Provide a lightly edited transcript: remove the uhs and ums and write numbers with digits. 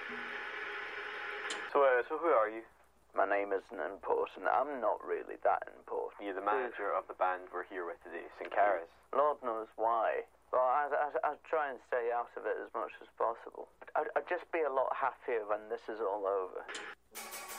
So who are you? My name isn't important. I'm not really that important. You're the manager of the band we're here with today, St. Cara's. Lord knows why. Well, I try and stay out of it as much as possible. I'd just be a lot happier when this is all over.